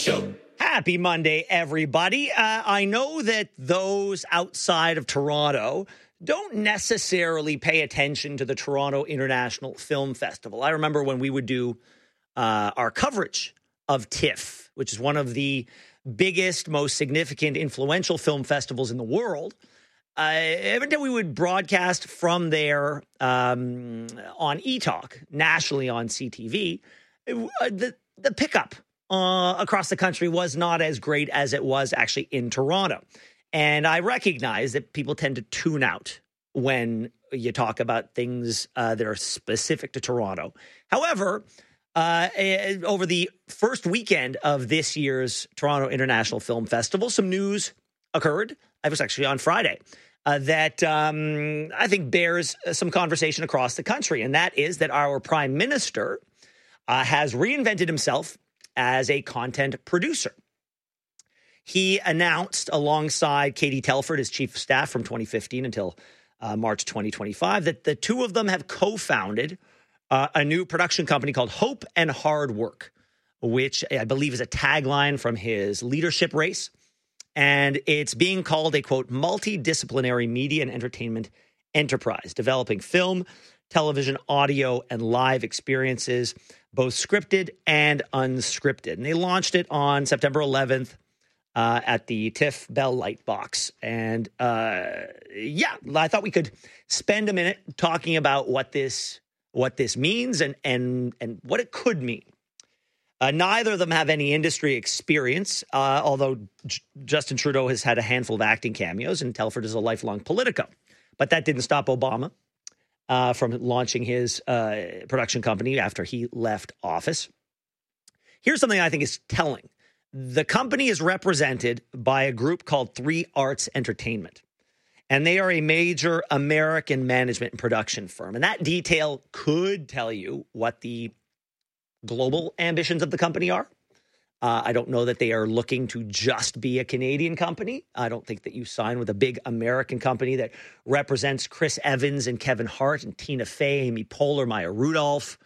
Show. Happy Monday, everybody. I know that those outside of Toronto don't necessarily pay attention to the Toronto International Film Festival. I remember when we would do our coverage of TIFF, which is one of the biggest, most significant, influential film festivals in the world. Every day we would broadcast from there on eTalk, nationally on CTV. The pickup across the country was not as great as it was actually in Toronto. And I recognize that people tend to tune out when you talk about things that are specific to Toronto. However, over the first weekend of this year's Toronto International Film Festival, some news occurred. I was actually on Friday that I think bears some conversation across the country. And that is that our prime minister has reinvented himself as a content producer. He announced alongside Katie Telford, his chief of staff from 2015 until March 2025, that the two of them have co-founded a new production company called Hope and Hard Work, which I believe is a tagline from his leadership race. And it's being called a, quote, multidisciplinary media and entertainment enterprise, developing film, television, audio, and live experiences, both scripted and unscripted. And they launched it on September 11th at the TIFF Bell Light Box. And I thought we could spend a minute talking about what this means and what it could mean. Neither of them have any industry experience, although Justin Trudeau has had a handful of acting cameos and Telford is a lifelong Politico. But that didn't stop Obama from launching his production company after he left office. Here's something I think is telling. The company is represented by a group called 3 Arts Entertainment, and they are a major American management and production firm. And that detail could tell you what the global ambitions of the company are. I don't know that they are looking to just be a Canadian company. I don't think that you sign with a big American company that represents Chris Evans and Kevin Hart and Tina Fey, Amy Poehler, Maya Rudolph.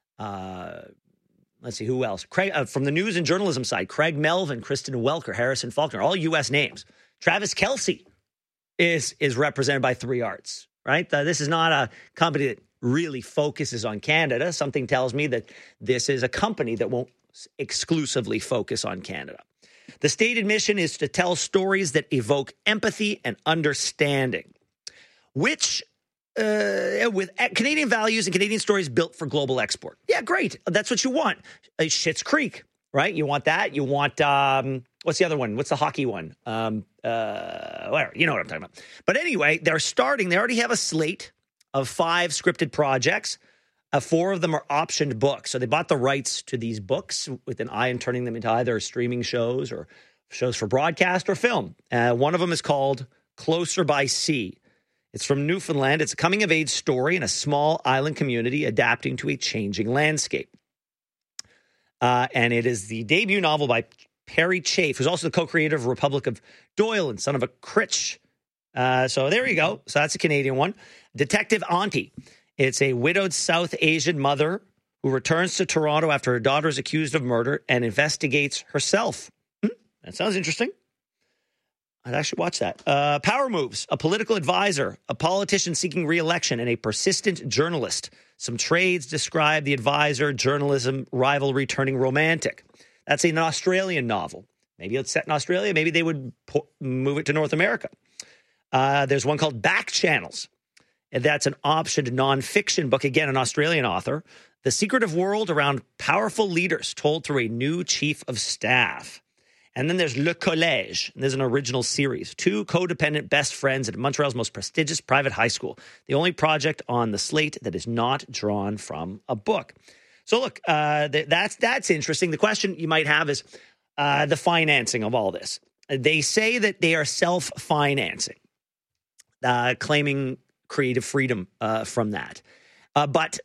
Let's see, who else? Craig, from the news and journalism side, Craig Melvin, Kristen Welker, Harrison Faulkner, all U.S. names. Travis Kelce is represented by 3 Arts, right? This is not a company that really focuses on Canada. Something tells me that this is a company that won't exclusively focus on Canada. The stated mission is to tell stories that evoke empathy and understanding, which with Canadian values and Canadian stories built for global export. Yeah, great. That's what you want. Schitt's Creek, right? You want that. You want, what's the other one? What's the hockey one? Whatever. You know what I'm talking about. But anyway, they already have a slate of 5 scripted projects. 4 of them are optioned books. So they bought the rights to these books with an eye on turning them into either streaming shows or shows for broadcast or film. One of them is called Closer by Sea. It's from Newfoundland. It's a coming-of-age story in a small island community adapting to a changing landscape. And it is the debut novel by Perry Chafe, who's also the co-creator of Republic of Doyle and Son of a Critch. So there you go. So that's a Canadian one. Detective Auntie. It's a widowed South Asian mother who returns to Toronto after her daughter is accused of murder and investigates herself. That sounds interesting. I'd actually watch that. Power Moves, a political advisor, a politician seeking re-election, and a persistent journalist. Some trades describe the advisor, journalism, rivalry turning romantic. That's an Australian novel. Maybe it's set in Australia. Maybe they would move it to North America. There's one called Back Channels. And that's an optioned nonfiction book, again, an Australian author. The secretive world around powerful leaders told through a new chief of staff. And then there's Le Collège. There's an original series. 2 codependent best friends at Montreal's most prestigious private high school. The only project on the slate that is not drawn from a book. So look, that's interesting. The question you might have is the financing of all this. They say that they are self-financing, claiming creative freedom from that. But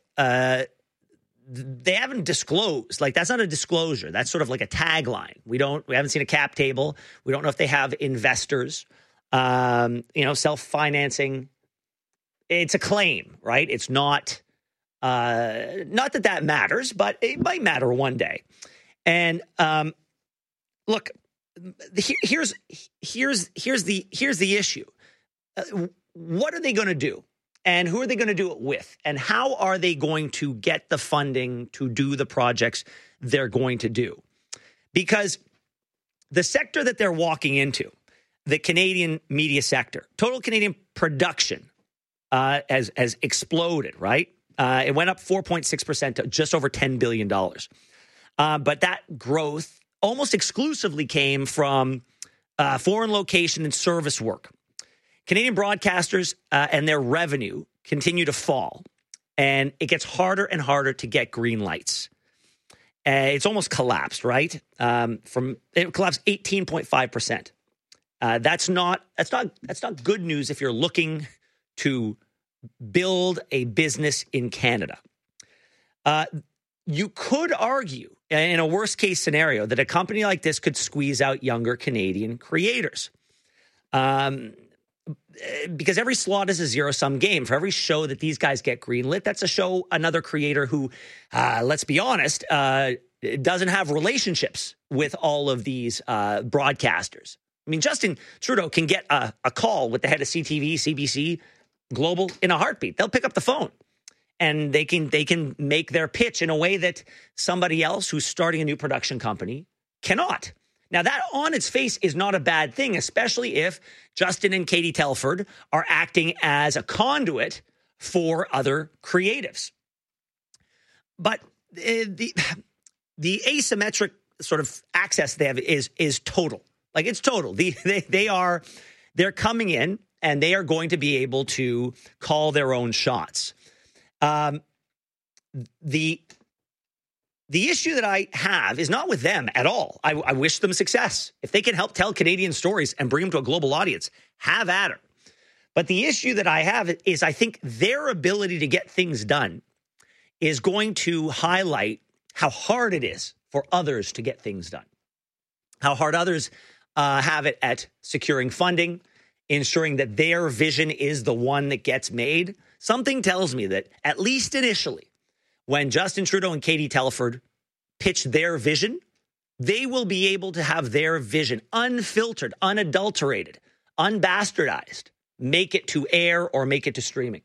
they haven't disclosed. Like, that's not a disclosure. That's sort of like a tagline. We haven't seen a cap table. We don't know if they have investors. Self-financing. It's a claim, right? It's not that matters, but it might matter one day. And look, here's the issue. What are they going to do? And who are they going to do it with? And how are they going to get the funding to do the projects they're going to do? Because the sector that they're walking into, the Canadian media sector, total Canadian production has exploded, right? It went up 4.6% to just over $10 billion. But that growth almost exclusively came from foreign location and service work. Canadian broadcasters and their revenue continue to fall, and it gets harder and harder to get green lights. It's almost collapsed, right? It collapsed 18.5%. That's not good news if you're looking to build a business in Canada. You could argue, in a worst case scenario, that a company like this could squeeze out younger Canadian creators. Because every slot is a zero-sum game. For every show that these guys get greenlit, that's a show, another creator who, let's be honest, doesn't have relationships with all of these broadcasters. I mean, Justin Trudeau can get a call with the head of CTV, CBC, Global in a heartbeat. They'll pick up the phone, and they can make their pitch in a way that somebody else who's starting a new production company cannot. Now, that on its face is not a bad thing, especially if Justin and Katie Telford are acting as a conduit for other creatives. But the asymmetric sort of access they have is total. Like, it's total. They're coming in, and they are going to be able to call their own shots. The issue that I have is not with them at all. I wish them success. If they can help tell Canadian stories and bring them to a global audience, have at her. But the issue that I have is I think their ability to get things done is going to highlight how hard it is for others to get things done. How hard others have it at securing funding, ensuring that their vision is the one that gets made. Something tells me that, at least initially, when Justin Trudeau and Katie Telford pitch their vision, they will be able to have their vision unfiltered, unadulterated, unbastardized, make it to air or make it to streaming.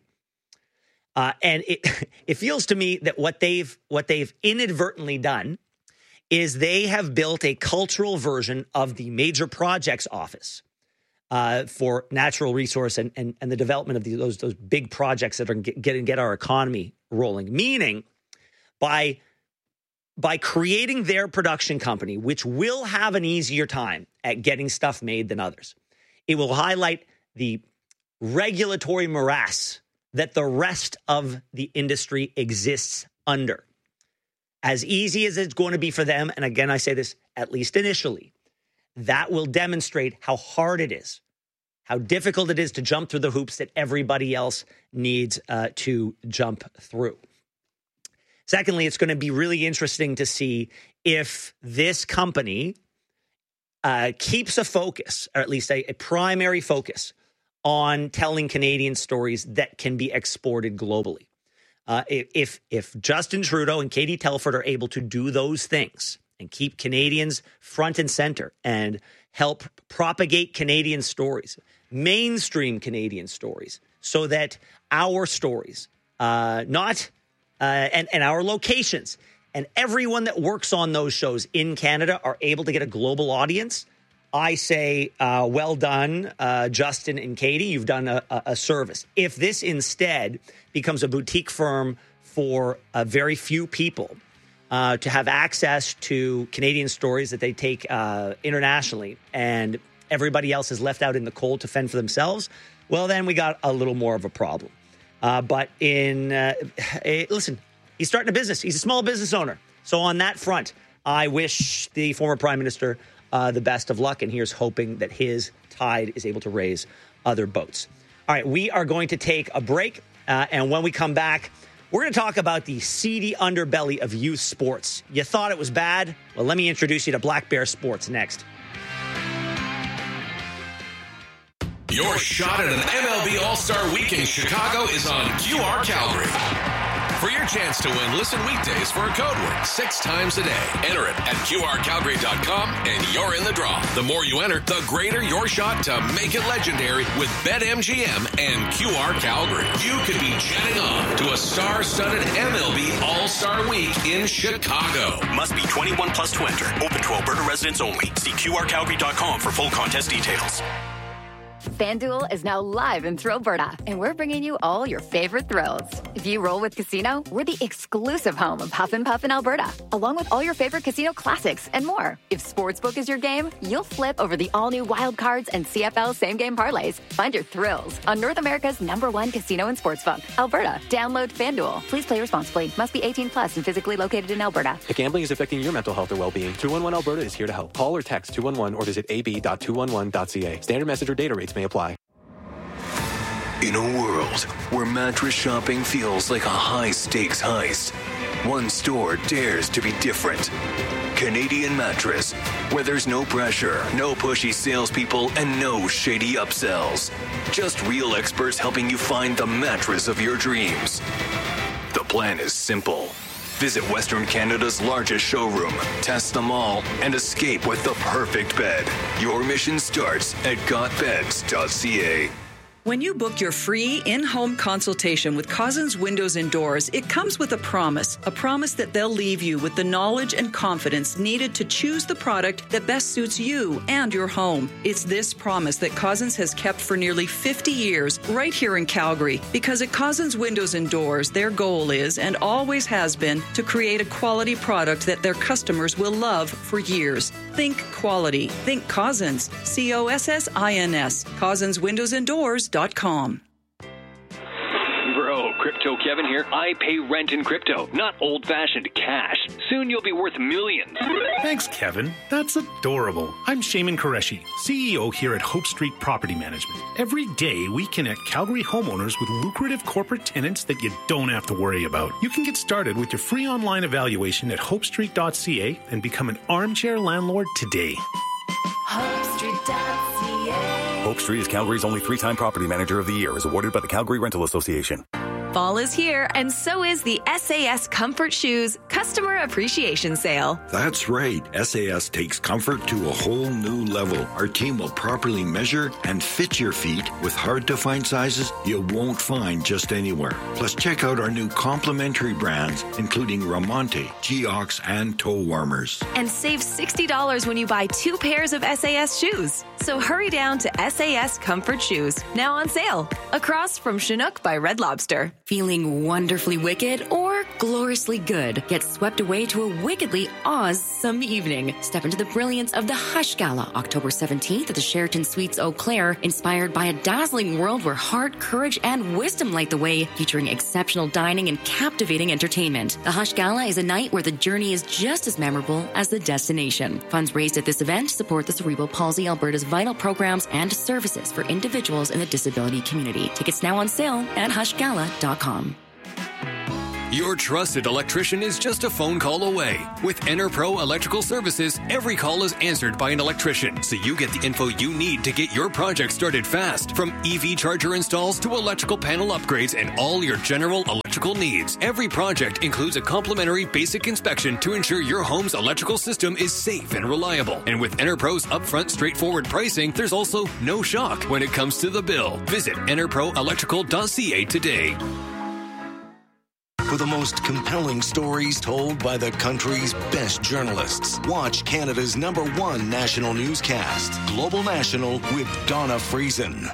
And it feels to me that what they've inadvertently done is they have built a cultural version of the Major Projects Office for natural resource and the development of those big projects that are get our economy rolling. Meaning, by creating their production company, which will have an easier time at getting stuff made than others, it will highlight the regulatory morass that the rest of the industry exists under. As easy as it's going to be for them, and again, I say this at least initially, that will demonstrate how hard it is, how difficult it is to jump through the hoops that everybody else needs to jump through. Secondly, it's going to be really interesting to see if this company keeps a focus, or at least a primary focus, on telling Canadian stories that can be exported globally. If Justin Trudeau and Katie Telford are able to do those things and keep Canadians front and center and help propagate Canadian stories, mainstream Canadian stories, so that our stories, and our locations and everyone that works on those shows in Canada are able to get a global audience, I say, well done, Justin and Katie. You've done a service. If this instead becomes a boutique firm for very few people to have access to Canadian stories that they take internationally, and everybody else is left out in the cold to fend for themselves, well, then we got a little more of a problem. But listen, he's starting a business. He's a small business owner. So on that front, I wish the former Prime Minister the best of luck, and here's hoping that his tide is able to raise other boats. All right, we are going to take a break, and when we come back, we're going to talk about the seedy underbelly of youth sports. You thought it was bad? Well, let me introduce you to Black Bear Sports next. Your shot at an MLB All-Star Week in Chicago is on QR Calgary. For your chance to win, listen weekdays for a code word 6 times a day. Enter it at QRCalgary.com and you're in the draw. The more you enter, the greater your shot to make it legendary with BetMGM and QR Calgary. You could be jetting off to a star-studded MLB All-Star Week in Chicago. Must be 21 plus to enter. Open to Alberta residents only. See QRCalgary.com for full contest details. FanDuel is now live in Thrillberta, and we're bringing you all your favorite thrills. If you roll with Casino, we're the exclusive home of Huff and Puff in Alberta, along with all your favorite casino classics and more. If Sportsbook is your game, you'll flip over the all-new Wild Cards and CFL same-game parlays. Find your thrills on North America's #1 casino and sportsbook, Alberta. Download FanDuel. Please play responsibly. Must be 18 plus and physically located in Alberta. If gambling is affecting your mental health or well-being, 211 Alberta is here to help. Call or text 211 or visit ab.211.ca. Standard message or data rates may apply. In a world where mattress shopping feels like a high-stakes heist, one store dares to be different. Canadian Mattress, where there's no pressure, no pushy salespeople, and no shady upsells. Just real experts helping you find the mattress of your dreams. The plan is simple. Visit Western Canada's largest showroom, test them all, and escape with the perfect bed. Your mission starts at gotbeds.ca. When you book your free in-home consultation with Cousins Windows and Doors, it comes with a promise that they'll leave you with the knowledge and confidence needed to choose the product that best suits you and your home. It's this promise that Cousins has kept for nearly 50 years right here in Calgary, because at Cousins Windows and Doors, their goal is, and always has been, to create a quality product that their customers will love for years. Think quality. Think Cousins. COSSINS. CousinsWindowsandDoors.com. Bro, Crypto Kevin here. I pay rent in crypto, not old-fashioned cash. Soon you'll be worth millions. Thanks, Kevin. That's adorable. I'm Shaman Qureshi, CEO here at Hope Street Property Management. Every day, we connect Calgary homeowners with lucrative corporate tenants that you don't have to worry about. You can get started with your free online evaluation at hopestreet.ca and become an armchair landlord today. HopeStreet.ca. Hope Street is Calgary's only 3-time Property Manager of the Year, as awarded by the Calgary Rental Association. Fall is here, and so is the SAS Comfort Shoes Customer Appreciation Sale. That's right. SAS takes comfort to a whole new level. Our team will properly measure and fit your feet with hard-to-find sizes you won't find just anywhere. Plus, check out our new complimentary brands, including Ramonte, Geox, and toe warmers. And save $60 when you buy 2 pairs of SAS shoes. So hurry down to SAS Comfort Shoes, now on sale, across from Chinook by Red Lobster. Feeling wonderfully wicked or gloriously good? Get swept away to a wickedly awesome evening. Step into the brilliance of the Hush Gala, October 17th at the Sheraton Suites Eau Claire, inspired by a dazzling world where heart, courage, and wisdom light the way, featuring exceptional dining and captivating entertainment. The Hush Gala is a night where the journey is just as memorable as the destination. Funds raised at this event support the Cerebral Palsy Alberta's vital programs and services for individuals in the disability community. Tickets now on sale at hushgala.com. Your trusted electrician is just a phone call away. With EnerPro Electrical Services, every call is answered by an electrician, so you get the info you need to get your project started fast. From EV charger installs to electrical panel upgrades and all your general electrical needs. Every project includes a complimentary basic inspection to ensure your home's electrical system is safe and reliable. And with EnerPro's upfront, straightforward pricing, there's also no shock when it comes to the bill. Visit enerproelectrical.ca today. For the most compelling stories told by the country's best journalists, watch Canada's #1 national newscast, Global National with Donna Friesen.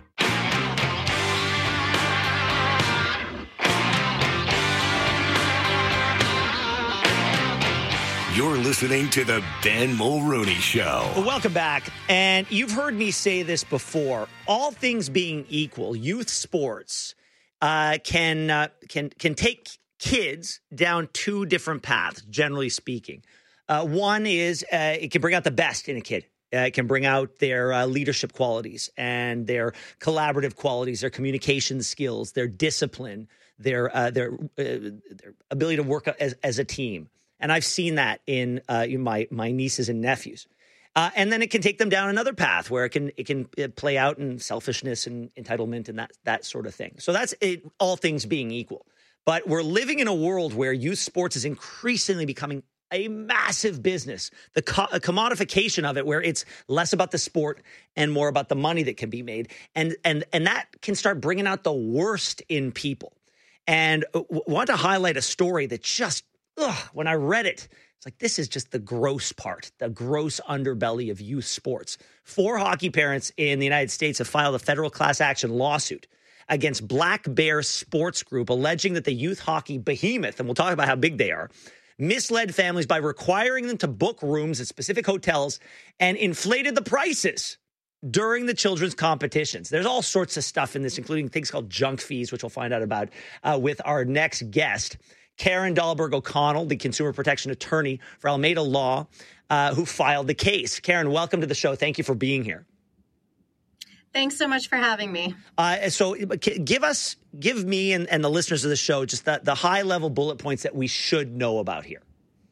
You're listening to the Ben Mulroney Show. Welcome back. And you've heard me say this before. All things being equal, youth sports can take kids down 2 different paths, generally speaking. One is it can bring out the best in a kid. It can bring out their leadership qualities and their collaborative qualities, their communication skills, their discipline, their ability to work as a team. And I've seen that in my nieces and nephews. And then it can take them down another path where it can play out in selfishness and entitlement and that sort of thing. So that's it, all things being equal. But we're living in a world where youth sports is increasingly becoming a massive business, the commodification of it, where it's less about the sport and more about the money that can be made. And that can start bringing out the worst in people. And want to highlight a story that just, when I read it, it's like, this is just the gross part, the gross underbelly of youth sports. 4 hockey parents in the United States have filed a federal class action lawsuit against Black Bear Sports Group, alleging that the youth hockey behemoth, and we'll talk about how big they are, misled families by requiring them to book rooms at specific hotels and inflated the prices during the children's competitions. There's all sorts of stuff in this, including things called junk fees, which we'll find out about with our next guest, Karen Dahlberg O'Connell, the consumer protection attorney for Alameda Law, who filed the case. Karen, welcome to the show. Thank you for being here. Thanks so much for having me. So give me and the listeners of the show just the high-level bullet points that we should know about here.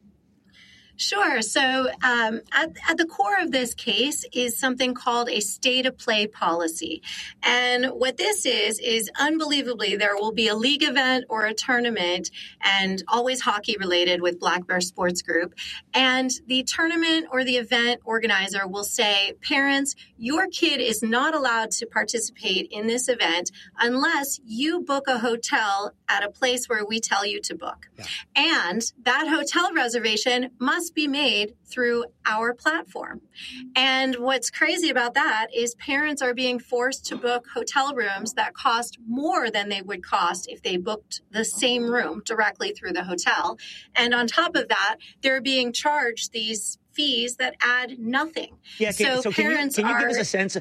Sure. So at the core of this case is something called a stay-to-play policy. And what this is unbelievably, there will be a league event or a tournament, and always hockey related with Black Bear Sports Group. And the tournament or the event organizer will say, parents, your kid is not allowed to participate in this event unless you book a hotel at a place where we tell you to book. Yeah. And that hotel reservation must be made through our platform. And what's crazy about that is parents are being forced to book hotel rooms that cost more than they would cost if they booked the same room directly through the hotel. And on top of that, they're being charged these fees that add nothing. Yeah, so parents can you give us a sense?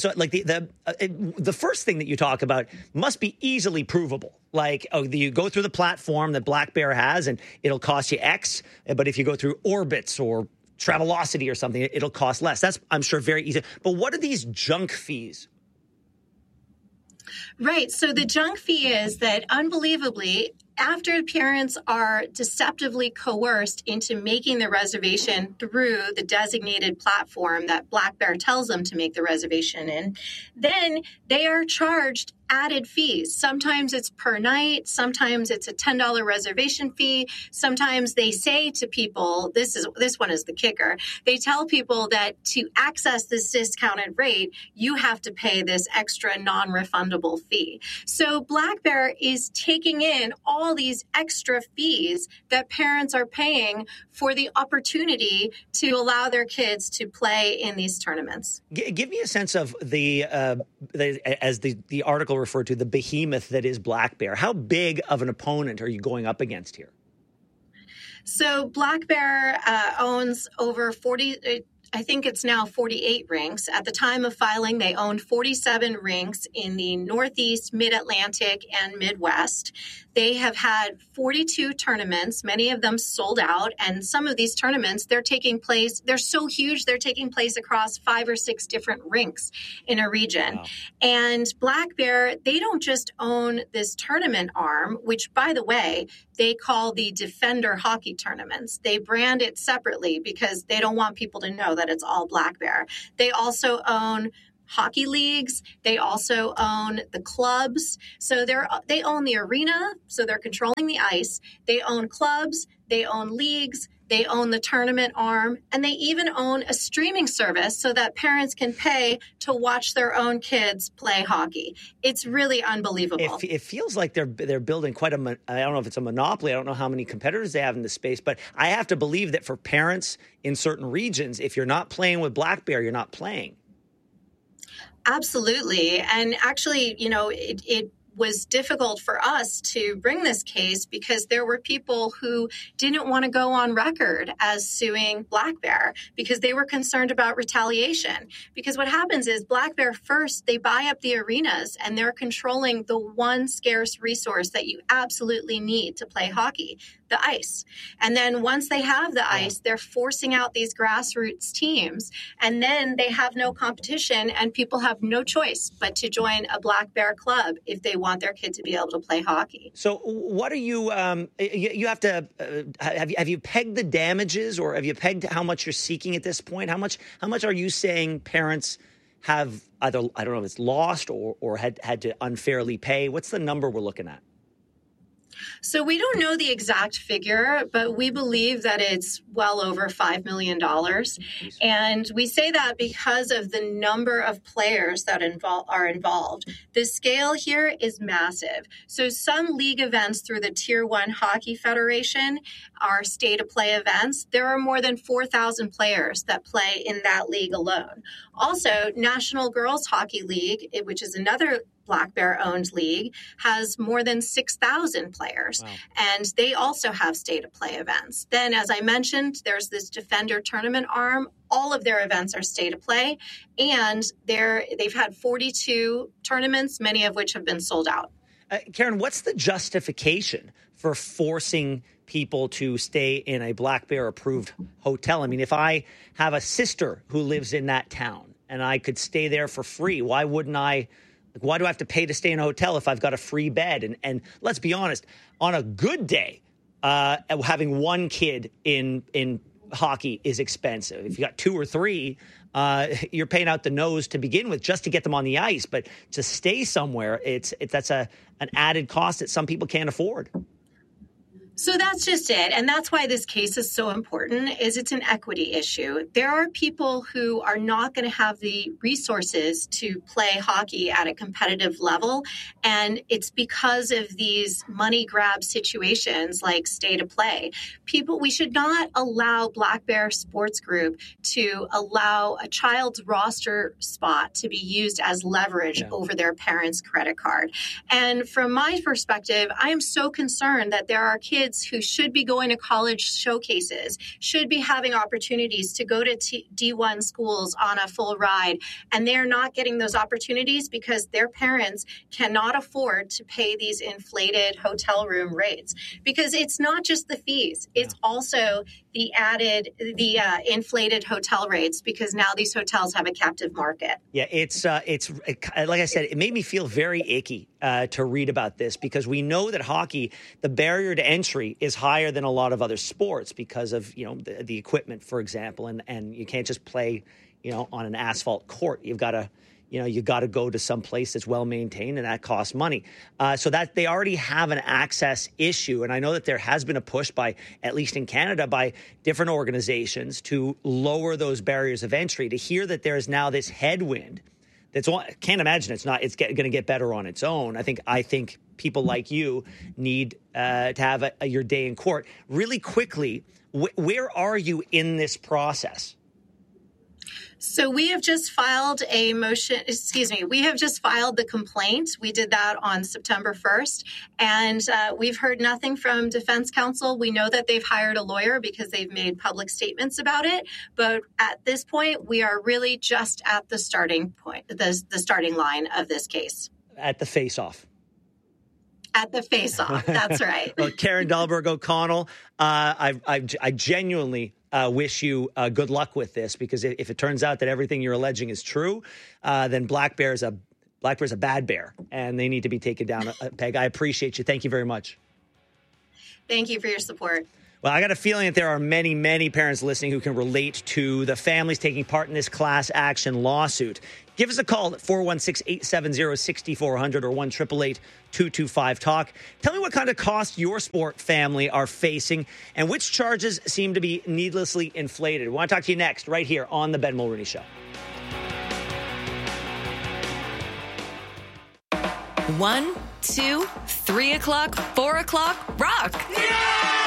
The first thing that you talk about must be easily provable. Like, you go through the platform that Black Bear has, and it'll cost you X. But if you go through Orbitz or Travelocity or something, it'll cost less. That's, I'm sure, very easy. But what are these junk fees? Right. So the junk fee is that, unbelievably, after parents are deceptively coerced into making the reservation through the designated platform that Black Bear tells them to make the reservation in, then they are charged added fees. Sometimes it's per night. Sometimes it's a $10 reservation fee. Sometimes they say to people, this one is the kicker. They tell people that to access this discounted rate, you have to pay this extra non-refundable fee. So Black Bear is taking in all these extra fees that parents are paying for the opportunity to allow their kids to play in these tournaments. Give me a sense of as the article referred to, the behemoth that is Black Bear. How big of an opponent are you going up against here? So Black Bear owns over 40, I think it's now 48 rinks. At the time of filing, they owned 47 rinks in the Northeast, Mid-Atlantic, and Midwest. They have had 42 tournaments, many of them sold out. And some of these tournaments, they're so huge, they're taking place across 5 or 6 different rinks in a region. Wow. And Black Bear, they don't just own this tournament arm, which, by the way, they call the Defender Hockey Tournaments. They brand it separately because they don't want people to know that it's all Black Bear. They also own hockey leagues. They also own the clubs. So they own the arena, so they're controlling the ice. They own clubs. They own leagues. They own the tournament arm, and they even own a streaming service so that parents can pay to watch their own kids play hockey. It's really unbelievable. It feels like they're building quite I don't know if it's a monopoly. I don't know how many competitors they have in this space, but I have to believe that for parents in certain regions, if you're not playing with Black Bear, you're not playing. Absolutely. And actually, it was difficult for us to bring this case because there were people who didn't want to go on record as suing Black Bear because they were concerned about retaliation. Because what happens is Black Bear first, they buy up the arenas and they're controlling the one scarce resource that you absolutely need to play hockey, the ice. And then once they have the ice, they're forcing out these grassroots teams. And then they have no competition and people have no choice but to join a Black Bear club if they want their kid to be able to play hockey. So what are you, you have to, have you pegged the damages, or have you pegged how much you're seeking at this point? How much are you saying parents have either, I don't know if it's lost or had to unfairly pay? What's the number we're looking at? So we don't know the exact figure, but we believe that it's well over $5 million. And we say that because of the number of players that are involved. The scale here is massive. So some league events through the Tier 1 Hockey Federation are state-of-play events. There are more than 4,000 players that play in that league alone. Also, National Girls Hockey League, which is another Black Bear-owned league, has more than 6,000 players, and they also have state-of-play events. Then, as I mentioned, there's this Defender tournament arm. All of their events are state-of-play, and they've had 42 tournaments, many of which have been sold out. Karen, what's the justification for forcing people to stay in a Black Bear-approved hotel? I mean, if I have a sister who lives in that town and I could stay there for free, why wouldn't I? Why do I have to pay to stay in a hotel if I've got a free bed? And let's be honest, on a good day, having one kid in hockey is expensive. If you got 2 or 3, you're paying out the nose to begin with just to get them on the ice. But to stay somewhere, that's an added cost that some people can't afford. So that's just it. And that's why this case is so important, is it's an equity issue. There are people who are not going to have the resources to play hockey at a competitive level. And it's because of these money grab situations like stay to play. We should not allow Black Bear Sports Group to allow a child's roster spot to be used as leverage over their parents' credit card. And from my perspective, I am so concerned that there are kids who should be going to college showcases, should be having opportunities to go to D1 schools on a full ride, and they're not getting those opportunities because their parents cannot afford to pay these inflated hotel room rates. Because it's not just the fees, it's also the inflated hotel rates, because now these hotels have a captive market. Yeah, it's like I said, it made me feel very icky to read about this, because we know that hockey, the barrier to entry is higher than a lot of other sports because of, the equipment, for example, and you can't just play, on an asphalt court. You've got to, you got to go to some place that's well maintained, and that costs money. So that they already have an access issue, and I know that there has been a push by, at least in Canada, by different organizations to lower those barriers of entry. To hear that there is now this headwind, can't imagine it's going to get better on its own. I think people like you need to have your day in court. Really quickly, where are you in this process? So we have just filed we have just filed the complaint. We did that on September 1st, and we've heard nothing from Defense Counsel. We know that they've hired a lawyer because they've made public statements about it. But at this point, we are really just at the starting point, the starting line of this case. At the face-off. At the face-off, that's right. Well, Karen Dahlberg O'Connell, I genuinely wish you good luck with this, because if it turns out that everything you're alleging is true, then Black Bear's a bad bear, and they need to be taken down a peg. I appreciate you. Thank you very much. Thank you for your support. Well, I got a feeling that there are many, many parents listening who can relate to the families taking part in this class action lawsuit. Give us a call at 416-870-6400 or 1-888-225-TALK. Tell me what kind of cost your sport family are facing and which charges seem to be needlessly inflated. We want to talk to you next, right here on The Ben Mulroney Show. 1, 2, 3 o'clock, 4 o'clock, rock! Yeah!